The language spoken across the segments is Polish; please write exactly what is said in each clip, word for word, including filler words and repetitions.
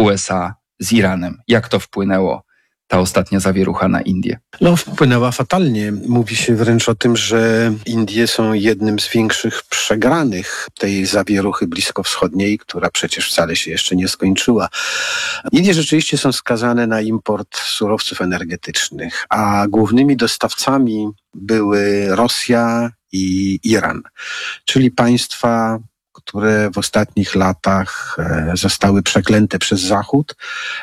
U S A z Iranem. Jak to wpłynęło, ta ostatnia zawierucha, na Indie? No, wpłynęła fatalnie. Mówi się wręcz o tym, że Indie są jednym z większych przegranych tej zawieruchy bliskowschodniej, która przecież wcale się jeszcze nie skończyła. Indie rzeczywiście są skazane na import surowców energetycznych, a głównymi dostawcami były Rosja i Iran, czyli państwa, które w ostatnich latach zostały przeklęte przez Zachód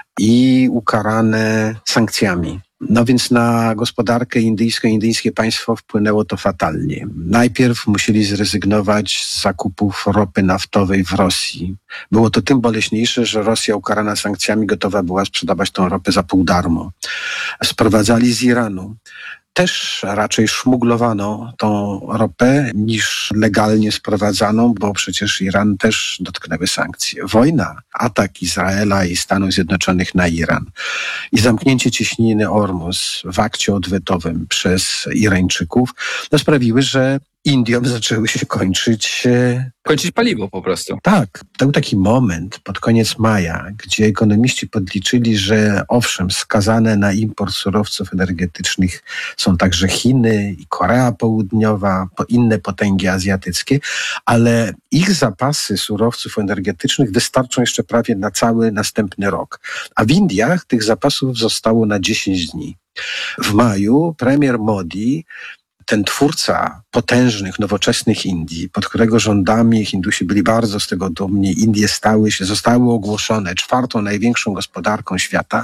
i ukarane sankcjami. No więc na gospodarkę indyjską, indyjskie państwo wpłynęło to fatalnie. Najpierw musieli zrezygnować z zakupów ropy naftowej w Rosji. Było to tym boleśniejsze, że Rosja ukarana sankcjami gotowa była sprzedawać tą ropę za pół darmo. Sprowadzali z Iranu. Też raczej szmuglowano tą ropę niż legalnie sprowadzaną, bo przecież Iran też dotknęły sankcje. Wojna, atak Izraela i Stanów Zjednoczonych na Iran i zamknięcie cieśniny Ormus w akcie odwetowym przez Irańczyków no sprawiły, że Indiom zaczęły się kończyć... Kończyć paliwo po prostu. Tak. Był taki moment pod koniec maja, gdzie ekonomiści podliczyli, że owszem, skazane na import surowców energetycznych są także Chiny i Korea Południowa, inne potęgi azjatyckie, ale ich zapasy surowców energetycznych wystarczą jeszcze prawie na cały następny rok. A w Indiach tych zapasów zostało na dziesięć dni. W maju premier Modi, ten twórca potężnych, nowoczesnych Indii, pod którego rządami Hindusi byli bardzo z tego dumni, Indie stały się, zostały ogłoszone czwartą największą gospodarką świata.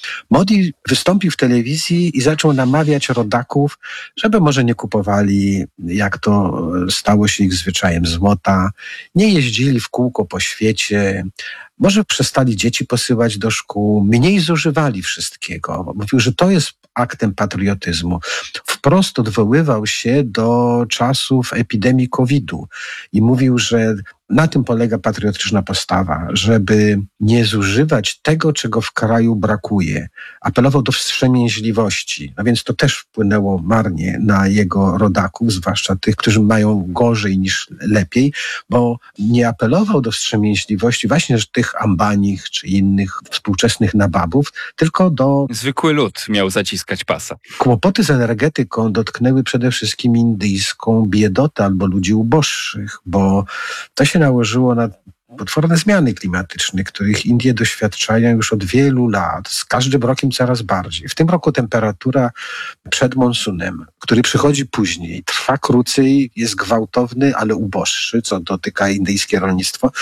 Modi wystąpił w telewizji i zaczął namawiać rodaków, żeby może nie kupowali, jak to stało się ich zwyczajem, złota, nie jeździli w kółko po świecie, może przestali dzieci posyłać do szkół, mniej zużywali wszystkiego. Mówił, że to jest aktem patriotyzmu. Wprost odwoływał się do czasów epidemii kowidu i mówił, że na tym polega patriotyczna postawa, żeby nie zużywać tego, czego w kraju brakuje. Apelował do wstrzemięźliwości, a więc to też wpłynęło marnie na jego rodaków, zwłaszcza tych, którzy mają gorzej niż lepiej, bo nie apelował do wstrzemięźliwości właśnie tych Ambanich czy innych współczesnych nababów, tylko do... Zwykły lud miał zaciskać pasa. Kłopoty z energetyką dotknęły przede wszystkim indyjską biedotę albo ludzi uboższych, bo to się nałożyło na potworne zmiany klimatyczne, których Indie doświadczają już od wielu lat, z każdym rokiem coraz bardziej. W tym roku temperatura przed monsunem, który przychodzi później, trwa krócej, jest gwałtowny, ale uboższy, co dotyka indyjskie rolnictwo.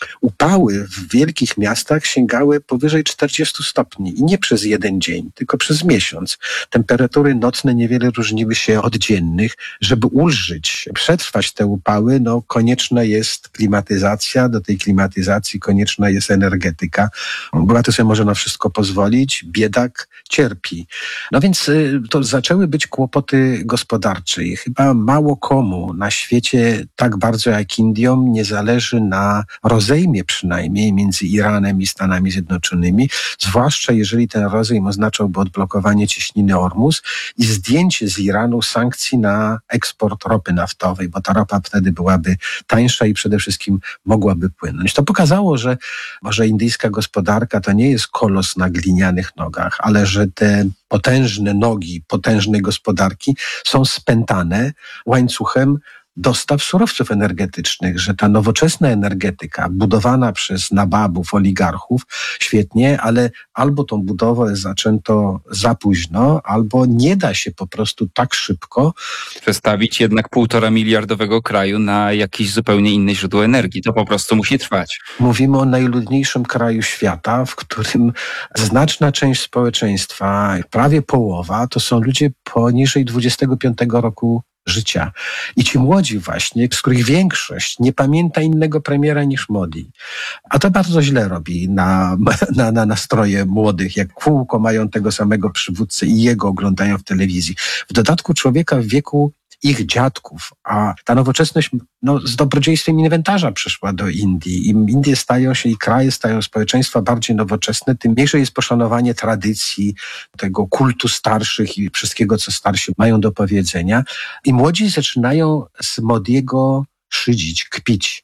Upały w wielkich miastach sięgały powyżej czterdziestu stopni i nie przez jeden dzień, tylko przez miesiąc. Temperatury nocne niewiele różniły się od dziennych. Żeby ulżyć, przetrwać te upały, no konieczna jest klimatyzacja, do tej klimatyzacji konieczna jest energetyka. Bogaty sobie może na wszystko pozwolić, biedak cierpi. No więc to zaczęły być kłopoty gospodarcze i chyba mało komu na świecie tak bardzo jak Indiom nie zależy na rozejmie przynajmniej między Iranem i Stanami Zjednoczonymi, zwłaszcza jeżeli ten rozejm oznaczałby odblokowanie cieśniny Ormus i zdjęcie z Iranu sankcji na eksport ropy naftowej, bo ta ropa wtedy byłaby tańsza i przede wszystkim mogłaby płynąć. To pokazało, że może indyjska gospodarka to nie jest kolos na glinianych nogach, ale że te potężne nogi potężnej gospodarki są spętane łańcuchem dostaw surowców energetycznych, że ta nowoczesna energetyka budowana przez nababów, oligarchów, świetnie, ale albo tą budowę zaczęto za późno, albo nie da się po prostu tak szybko przestawić jednak półtora miliardowego kraju na jakieś zupełnie inne źródło energii. To po prostu musi trwać. Mówimy o najludniejszym kraju świata, w którym znaczna część społeczeństwa, prawie połowa, to są ludzie poniżej dwudziestego piątego roku życia. I ci młodzi właśnie, z których większość nie pamięta innego premiera niż Modi. A to bardzo źle robi na, na, na nastroje młodych, jak kółko mają tego samego przywódcę i jego oglądają w telewizji. W dodatku człowieka w wieku ich dziadków, a ta nowoczesność no, z dobrodziejstwem inwentarza przyszła do Indii. Im Indie stają się i kraje stają społeczeństwa bardziej nowoczesne, tym mniejsze jest poszanowanie tradycji, tego kultu starszych i wszystkiego, co starsi mają do powiedzenia. I młodzi zaczynają z Modiego szydzić, kpić.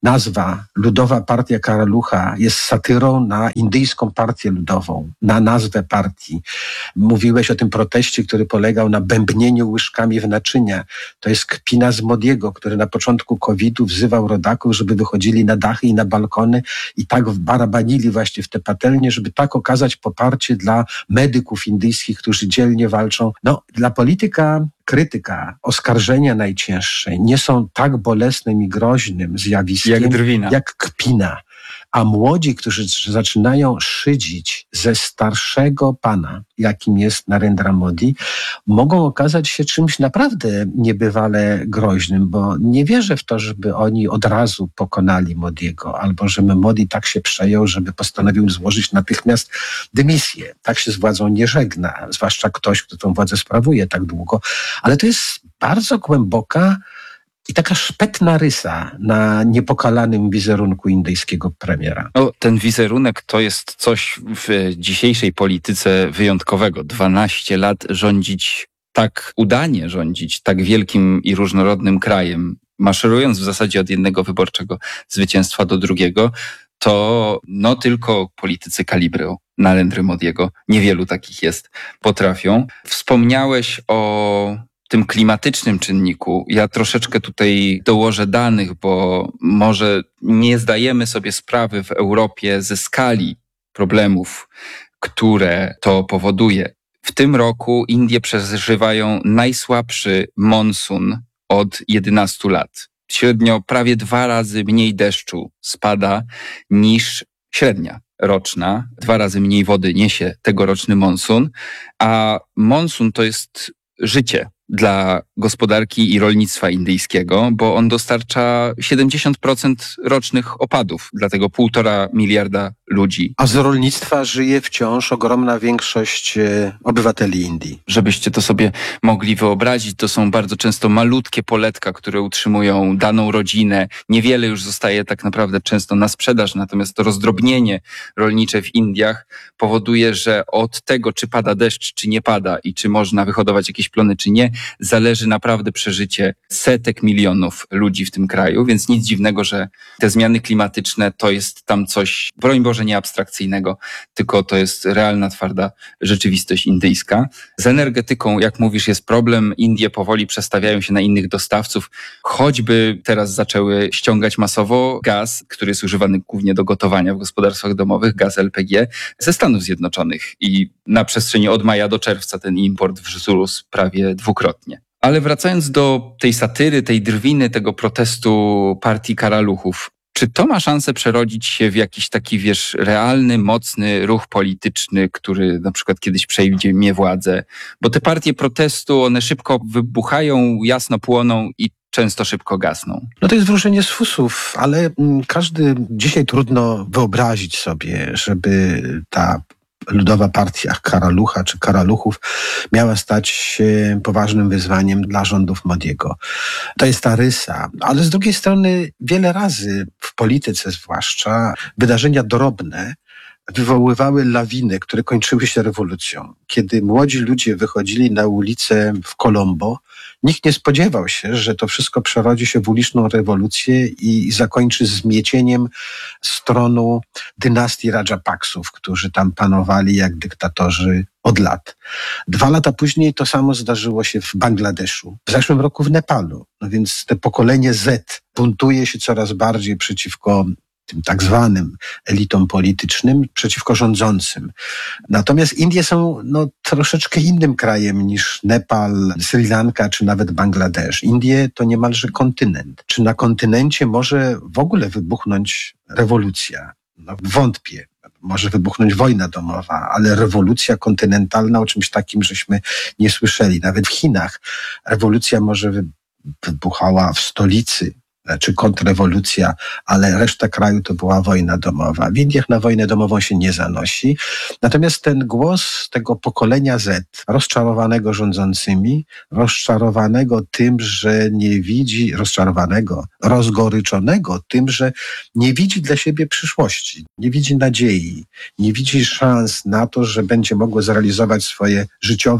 nazwa Ludowa Partia Karalucha jest satyrą na indyjską partię ludową, na nazwę partii. Mówiłeś o tym proteście, który polegał na bębnieniu łyżkami w naczynia. To jest kpina z Modiego, który na początku kowida wzywał rodaków, żeby wychodzili na dachy i na balkony i tak barabanili właśnie w te patelnie, żeby tak okazać poparcie dla medyków indyjskich, którzy dzielnie walczą. No, dla polityka krytyka, oskarżenia najcięższe nie są tak bolesnym i groźnym zjawiskiem Jak drwina. jak kpina. A młodzi, którzy zaczynają szydzić ze starszego pana, jakim jest Narendra Modi, mogą okazać się czymś naprawdę niebywale groźnym, bo nie wierzę w to, żeby oni od razu pokonali Modiego, albo żeby Modi tak się przejął, żeby postanowił złożyć natychmiast dymisję. Tak się z władzą nie żegna, zwłaszcza ktoś, kto tą władzę sprawuje tak długo. Ale to jest bardzo głęboka i taka szpetna rysa na niepokalanym wizerunku indyjskiego premiera. No, ten wizerunek to jest coś w dzisiejszej polityce wyjątkowego. dwanaście lat rządzić, tak udanie rządzić tak wielkim i różnorodnym krajem, maszerując w zasadzie od jednego wyborczego zwycięstwa do drugiego, to no tylko politycy kalibru Narendry Modiego, niewielu takich jest, potrafią. Wspomniałeś o tym klimatycznym czynniku. Ja troszeczkę tutaj dołożę danych, bo może nie zdajemy sobie sprawy w Europie ze skali problemów, które to powoduje. W tym roku Indie przeżywają najsłabszy monsun od jedenastu lat. Średnio prawie dwa razy mniej deszczu spada niż średnia roczna. Dwa razy mniej wody niesie tegoroczny monsun, a monsun to jest życie dla gospodarki i rolnictwa indyjskiego, bo on dostarcza siedemdziesiąt procent rocznych opadów dla tego półtora miliarda ludzi. A z rolnictwa żyje wciąż ogromna większość obywateli Indii. Żebyście to sobie mogli wyobrazić, to są bardzo często malutkie poletka, które utrzymują daną rodzinę. Niewiele już zostaje tak naprawdę często na sprzedaż, natomiast to rozdrobnienie rolnicze w Indiach powoduje, że od tego, czy pada deszcz, czy nie pada i czy można wyhodować jakieś plony, czy nie, zależy naprawdę przeżycie setek milionów ludzi w tym kraju, więc nic dziwnego, że te zmiany klimatyczne to jest tam coś, broń Boże, nie abstrakcyjnego, tylko to jest realna, twarda rzeczywistość indyjska. Z energetyką, jak mówisz, jest problem. Indie powoli przestawiają się na innych dostawców, choćby teraz zaczęły ściągać masowo gaz, który jest używany głównie do gotowania w gospodarstwach domowych, gaz L P G, ze Stanów Zjednoczonych i na przestrzeni od maja do czerwca ten import wzrósł prawie dwukrotnie. Ale wracając do tej satyry, tej drwiny, tego protestu partii Karaluchów, czy to ma szansę przerodzić się w jakiś taki, wiesz, realny, mocny ruch polityczny, który na przykład kiedyś przejmie władzę? Bo te partie protestu, one szybko wybuchają, jasno płoną i często szybko gasną. No to jest wróżenie z fusów, ale każdy, dzisiaj trudno wyobrazić sobie, żeby ta Ludowa Partia Karalucha czy Karaluchów miała stać się poważnym wyzwaniem dla rządów Modiego. To jest ta rysa, ale z drugiej strony wiele razy w polityce zwłaszcza wydarzenia drobne wywoływały lawiny, które kończyły się rewolucją. Kiedy młodzi ludzie wychodzili na ulicę w Colombo, nikt nie spodziewał się, że to wszystko przerodzi się w uliczną rewolucję i zakończy zmiecieniem stronu dynastii Rajapaksów, którzy tam panowali jak dyktatorzy od lat. Dwa lata później to samo zdarzyło się w Bangladeszu. W zeszłym roku w Nepalu. No więc te pokolenie Z buntuje się coraz bardziej przeciwko tym tak zwanym elitom politycznym, przeciwko rządzącym. Natomiast Indie są no, troszeczkę innym krajem niż Nepal, Sri Lanka czy nawet Bangladesz. Indie to niemalże kontynent. Czy na kontynencie może w ogóle wybuchnąć rewolucja? No, wątpię. Może wybuchnąć wojna domowa, ale rewolucja kontynentalna o czymś takim żeśmy nie słyszeli. Nawet w Chinach rewolucja może wybuchała w stolicy, czy kontrrewolucja, ale reszta kraju to była wojna domowa. W Indiach na wojnę domową się nie zanosi. Natomiast ten głos tego pokolenia Z, rozczarowanego rządzącymi, rozczarowanego tym, że nie widzi, rozczarowanego, rozgoryczonego tym, że nie widzi dla siebie przyszłości, nie widzi nadziei, nie widzi szans na to, że będzie mogło zrealizować swoje życiowe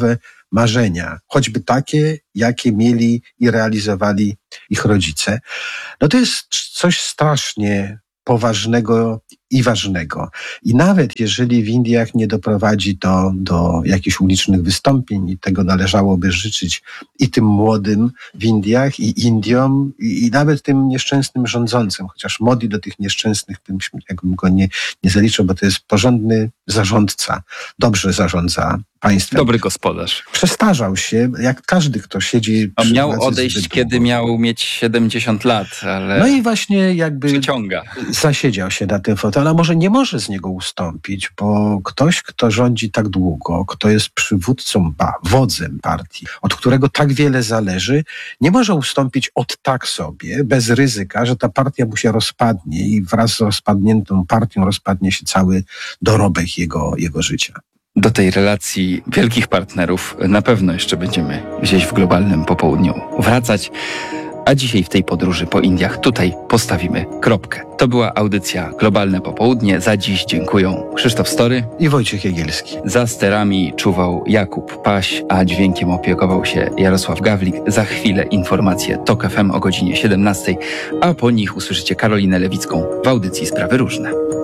marzenia, choćby takie, jakie mieli i realizowali ich rodzice, no to jest coś strasznie poważnego i ważnego. I nawet jeżeli w Indiach nie doprowadzi to do jakichś ulicznych wystąpień, i tego należałoby życzyć i tym młodym w Indiach, i Indiom, i, i nawet tym nieszczęsnym rządzącym, chociaż Modi do tych nieszczęsnych, tym, jakbym go nie, nie zaliczył, bo to jest porządny zarządca, dobrze zarządza państwem. Dobry gospodarz. Przestarzał się, jak każdy, kto siedzi On przy miał władzy odejść, zbyt kiedy długo. miał mieć siedemdziesiąt lat, ale No i właśnie jakby przyciąga. zasiedział się na tym fotelu, a może nie może z niego ustąpić, bo ktoś, kto rządzi tak długo, kto jest przywódcą, ba, wodzem partii, od którego tak wiele zależy, nie może ustąpić od tak sobie, bez ryzyka, że ta partia mu się rozpadnie i wraz z rozpadniętą partią rozpadnie się cały dorobek jego, jego życia. Do tej relacji wielkich partnerów na pewno jeszcze będziemy gdzieś w globalnym popołudniu wracać. A dzisiaj w tej podróży po Indiach tutaj postawimy kropkę. To była audycja Globalne Popołudnie. Za dziś dziękuję Krzysztof Story I Wojciech Jagielski. Za sterami czuwał Jakub Paś, a dźwiękiem opiekował się Jarosław Gawlik. Za chwilę informacje TOK F M o godzinie siedemnastej, a po nich usłyszycie Karolinę Lewicką w audycji Sprawy Różne.